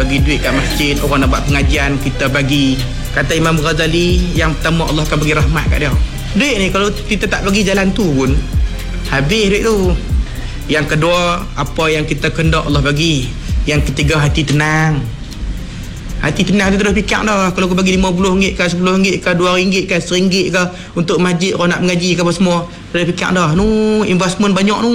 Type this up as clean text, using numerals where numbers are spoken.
bagi duit kat masjid, orang nak buat pengajian, kita bagi. Kata Imam Ghazali, yang pertama Allah akan bagi rahmat kat dia. Duit ni kalau kita tak bagi jalan tu pun habis duit tu. Yang kedua, apa yang kita kendak Allah bagi. Yang ketiga, hati tenang. Hati tenang tu terus fikir dah. Kalau aku bagi RM50 ke RM10 ke RM2 ke RM1 ke untuk masjid, orang nak mengaji ke apa semua, terus fikir dah. Nu investment banyak nu.